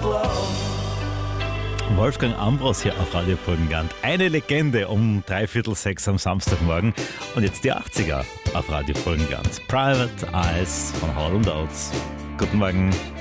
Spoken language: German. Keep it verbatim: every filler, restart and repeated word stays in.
Wolfgang Ambros hier auf Radio Burgenland. Eine Legende um dreiviertel sechs am Samstagmorgen. Und jetzt die achtziger auf Radio Burgenland. Private Eyes von Hall and Oates. Guten Morgen.